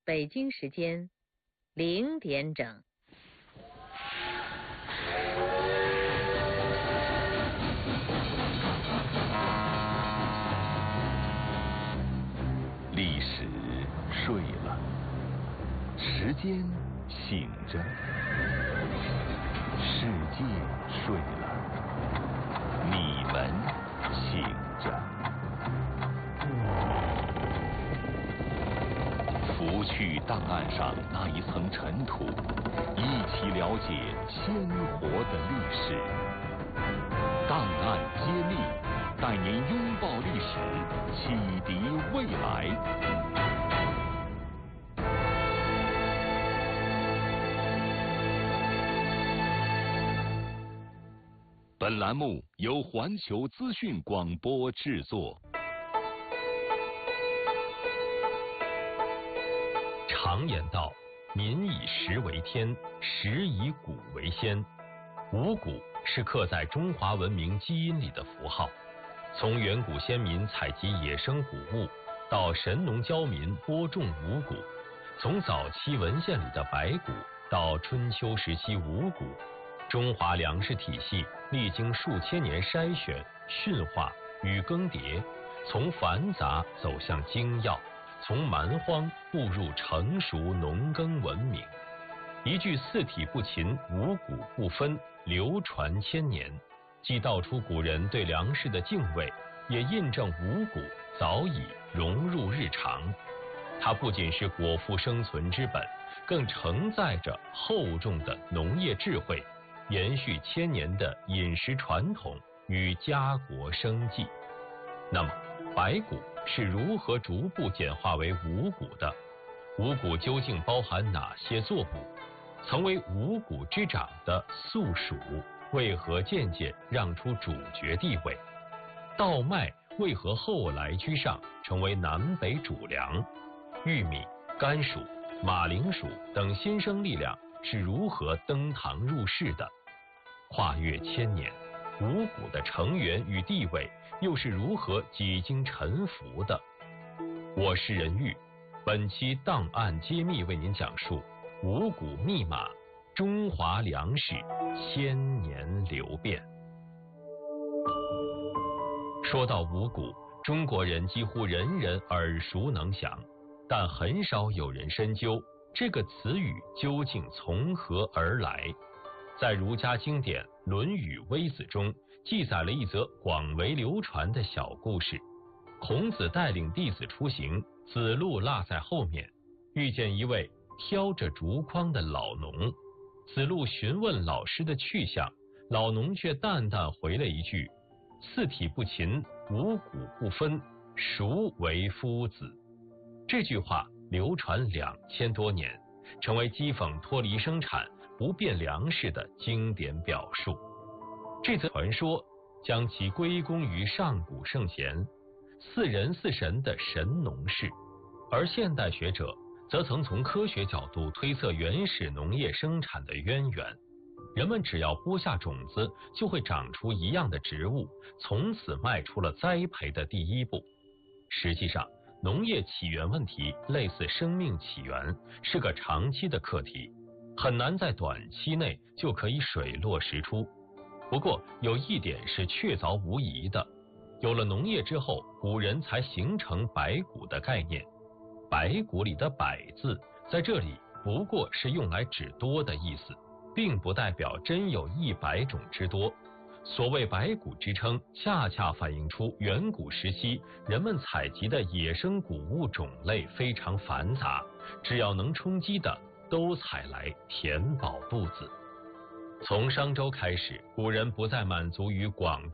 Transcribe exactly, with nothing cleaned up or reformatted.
北京时间零点整。 历史睡了，时间醒着，世界睡了，你们醒着。拂去档案上那一层尘土，一起了解鲜活的历史。档案揭秘，带您拥抱历史，启迪未来。本栏目由环球资讯广播制作。 常言道，民以食为天，食以谷为先。五谷是刻在中华文明基因里的符号。从远古先民采集野生谷物，到神农教民播种五谷，从早期文献里的白谷到春秋时期五谷，中华粮食体系历经数千年筛选、驯化与更迭，从繁杂走向精要，从蛮荒步入成熟农耕文明。一句四体不勤，五谷不分，流传千年，既道出古人对粮食的敬畏，也印证五谷早已融入日常。它不仅是果腹生存之本，更承载着厚重的农业智慧，延续千年的饮食传统与家国生计。那么白谷是如何逐步简化为五谷的？五谷究竟包含哪些作物？曾为五谷之长的粟黍为何渐渐让出主角地位？稻麦为何后来居上，成为南北主粮？玉米、甘薯、马铃薯等新生力量是如何登堂入室的？跨越千年，五谷的成员与地位又是如何几经沉浮的？我是任玉，本期档案揭秘为您讲述五谷密码，中华粮食千年流变。说到五谷，中国人几乎人人耳熟能详，但很少有人深究这个词语究竟从何而来。在儒家经典《论语·微子》中记载了一则广为流传的小故事。孔子带领弟子出行，子路落在后面，遇见一位挑着竹筐的老农。子路询问老师的去向，老农却淡淡回了一句：四体不勤，五谷不分，孰为夫子？这句话流传两千多年，成为讥讽脱离生产不变粮食的经典表述。这则传说将其归功于上古圣贤，似人似神的神农氏，而现代学者则曾从科学角度推测原始农业生产的渊源。人们只要播下种子，就会长出一样的植物，从此迈出了栽培的第一步。实际上，农业起源问题类似生命起源，是个长期的课题，很难在短期内就可以水落石出。不过有一点是确凿无疑的，有了农业之后，古人才形成百谷的概念。百谷里的百字在这里不过是用来指多的意思，并不代表真有一百种之多。所谓百谷之称，恰恰反映出远古时期人们采集的野生谷物种类非常繁杂，只要能充饥的都采来填饱肚子。从商周开始，古人不再满足于广